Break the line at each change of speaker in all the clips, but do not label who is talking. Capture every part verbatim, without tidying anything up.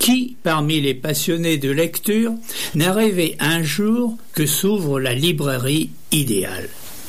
Qui, parmi les passionnés de lecture, n'a rêvé un jour que s'ouvre la librairie idéale?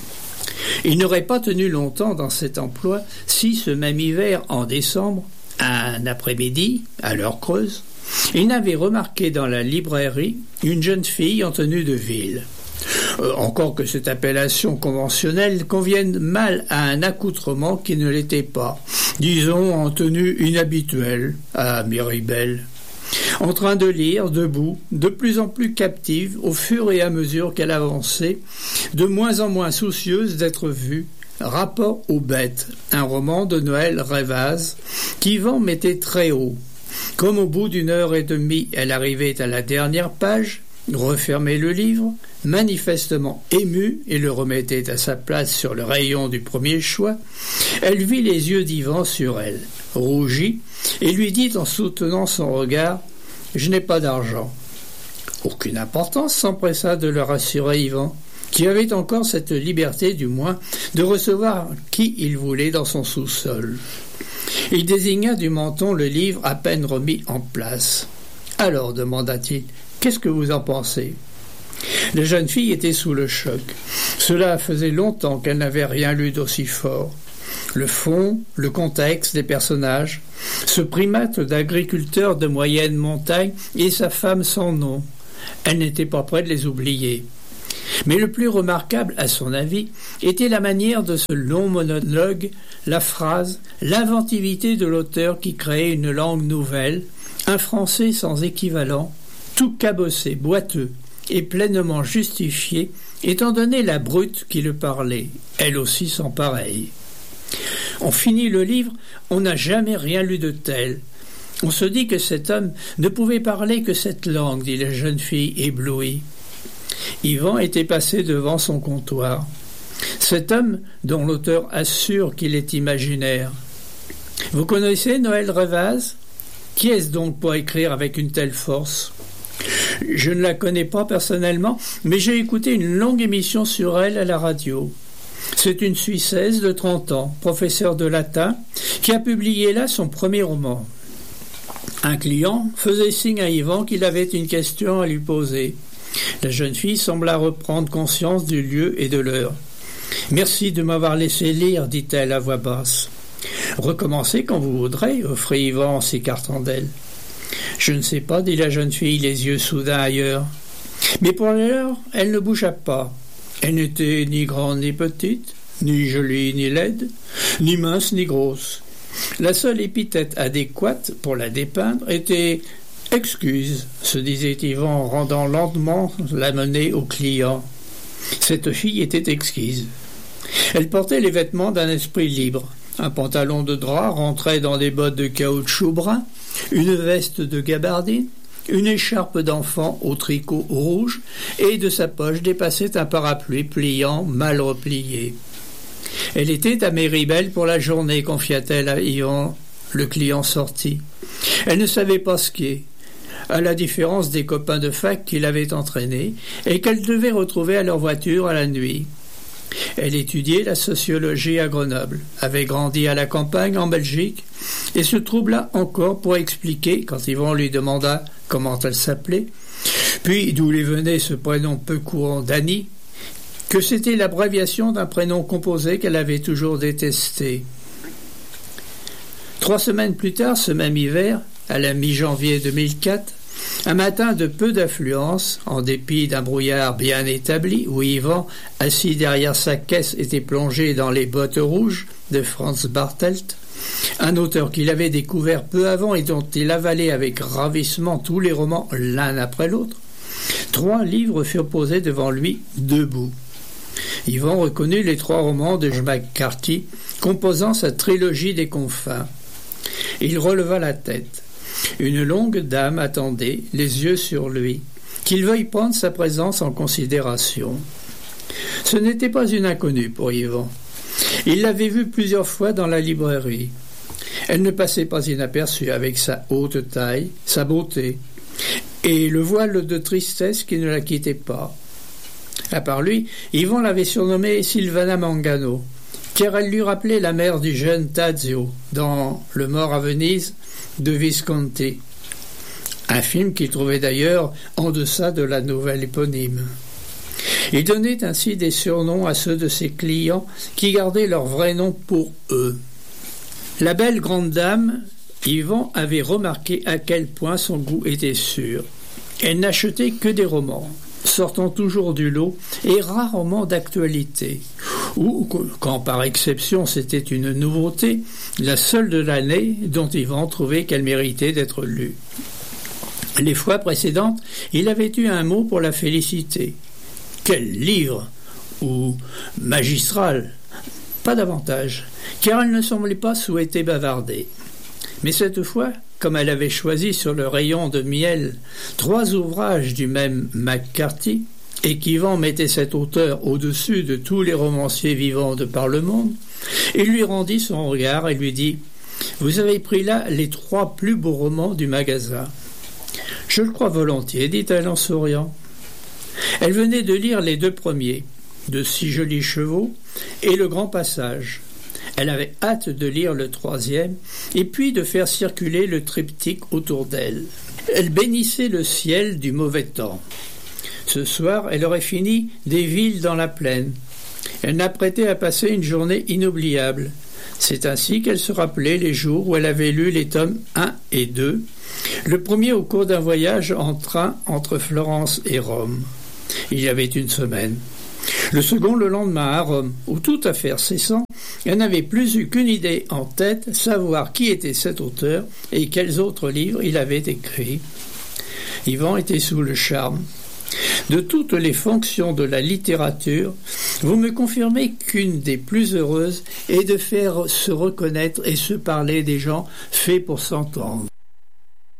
Il n'aurait pas tenu longtemps dans cet emploi si, ce même hiver, en décembre, un après-midi, à l'heure creuse, il n'avait remarqué dans la librairie une jeune fille en tenue de ville. Euh, encore que cette appellation conventionnelle convienne mal à un accoutrement qui ne l'était pas, disons en tenue inhabituelle à Miribel, en train de lire, debout, de plus en plus captive au fur et à mesure qu'elle avançait, de moins en moins soucieuse d'être vue, Rapport aux bêtes, un roman de Noël Rêvaz, qu'Yvan mettait très haut. Comme au bout d'une heure et demie, elle arrivait à la dernière page, refermait le livre, manifestement émue, et le remettait à sa place sur le rayon du premier choix, elle vit les yeux d'Yvan sur elle, rougit, et lui dit en soutenant son regard « Je n'ai pas d'argent ». Aucune importance, s'empressa de le rassurer Yvan, qui avait encore cette liberté du moins de recevoir qui il voulait dans son sous-sol. Il désigna du menton le livre à peine remis en place. « Alors, demanda-t-il, qu'est-ce que vous en pensez ?» La jeune fille était sous le choc. Cela faisait longtemps qu'elle n'avait rien lu d'aussi fort. Le fond, le contexte des personnages, ce primate d'agriculteur de moyenne montagne et sa femme sans nom. Elle n'était pas près de les oublier. Mais le plus remarquable, à son avis, était la manière de ce long monologue, la phrase, l'inventivité de l'auteur qui créait une langue nouvelle, un français sans équivalent, tout cabossé, boiteux et pleinement justifié, étant donné la brute qui le parlait, elle aussi sans pareil. On finit le livre, on n'a jamais rien lu de tel. On se dit que cet homme ne pouvait parler que cette langue, dit la jeune fille éblouie. Yvan était passé devant son comptoir. Cet homme, dont l'auteur assure qu'il est imaginaire. Vous connaissez Noël Rêvaz ? Qui est-ce donc pour écrire avec une telle force ? Je ne la connais pas personnellement, mais j'ai écouté une longue émission sur elle à la radio. C'est une Suissesse de trente ans, professeure de latin, qui a publié là son premier roman. Un client faisait signe à Yvan qu'il avait une question à lui poser. La jeune fille sembla reprendre conscience du lieu et de l'heure. « Merci de m'avoir laissé lire, dit-elle à voix basse. « Recommencez quand vous voudrez, offrit Yvan en s'écartant d'elle. « Je ne sais pas, dit la jeune fille, les yeux soudain ailleurs. Mais pour l'heure, elle ne bougea pas. Elle n'était ni grande ni petite, ni jolie ni laide, ni mince ni grosse. La seule épithète adéquate pour la dépeindre était « Excuse », se disait Yvan en rendant lentement la monnaie au client. Cette fille était exquise. Elle portait les vêtements d'un esprit libre. Un pantalon de drap rentrait dans des bottes de caoutchouc brun, une veste de gabardine, une écharpe d'enfant au tricot rouge, et de sa poche dépassait un parapluie pliant, mal replié. Elle était à Miribel pour la journée, confia-t-elle à Yvan. Le client sortit. Elle ne savait pas skier, à la différence des copains de fac qui l'avaient entraînée, et qu'elle devait retrouver à leur voiture à la nuit. Elle étudiait la sociologie à Grenoble, avait grandi à la campagne en Belgique, et se troubla encore pour expliquer, quand Yvan lui demanda comment elle s'appelait, puis d'où lui venait ce prénom peu courant d'Annie, que c'était l'abréviation d'un prénom composé qu'elle avait toujours détesté. Trois semaines plus tard, ce même hiver, à la mi-janvier deux mille quatre, un matin de peu d'affluence, en dépit d'un brouillard bien établi, où Yvan, assis derrière sa caisse, était plongé dans les bottes rouges de Franz Bartelt, un auteur qu'il avait découvert peu avant et dont il avalait avec ravissement tous les romans l'un après l'autre, trois livres furent posés devant lui debout. Yvan reconnut les trois romans de McCarthy, composant sa trilogie des confins. Il releva la tête. Une longue dame attendait, les yeux sur lui, qu'il veuille prendre sa présence en considération. Ce n'était pas une inconnue pour Yvan. Il l'avait vue plusieurs fois dans la librairie. Elle ne passait pas inaperçue avec sa haute taille, sa beauté, et le voile de tristesse qui ne la quittait pas. À part lui, Yvan l'avait surnommée Silvana Mangano, car elle lui rappelait la mère du jeune Tadzio, dans Le mort à Venise de Visconti. un film qu'il trouvait d'ailleurs en deçà de la nouvelle éponyme. Il donnait ainsi des surnoms à ceux de ses clients qui gardaient leur vrai nom pour eux. La belle grande dame, Yvan avait remarqué à quel point son goût était sûr. Elle n'achetait que des romans, sortant toujours du lot et rarement d'actualité, ou, quand par exception c'était une nouveauté, la seule de l'année dont Yvan trouvait qu'elle méritait d'être lue. Les fois précédentes, il avait eu un mot pour la féliciter. Quel livre! Ou magistral! Pas davantage, car elle ne semblait pas souhaiter bavarder. Mais cette fois, comme elle avait choisi sur le rayon de miel trois ouvrages du même McCarthy, et qu'Yvan mettait cet auteur au-dessus de tous les romanciers vivants de par le monde, il lui rendit son regard et lui dit « Vous avez pris là les trois plus beaux romans du magasin. »« Je le crois volontiers, dit-elle en souriant. » Elle venait de lire les deux premiers, De si jolis chevaux et Le grand passage. Elle avait hâte de lire le troisième et puis de faire circuler le triptyque autour d'elle. Elle bénissait le ciel du mauvais temps. Ce soir, elle aurait fini Des villes dans la plaine. Elle n'apprêtait à passer une journée inoubliable. C'est ainsi qu'elle se rappelait les jours où elle avait lu les tomes un et deux, le premier au cours d'un voyage en train entre Florence et Rome. Il y avait une semaine. Le second le lendemain à Rome, où tout affaire cessant, elle n'avait plus eu qu'une idée en tête, savoir qui était cet auteur et quels autres livres il avait écrits. Yvan était sous le charme. De toutes les fonctions de la littérature, vous me confirmez qu'une des plus heureuses est de faire se reconnaître et se parler des gens faits pour s'entendre.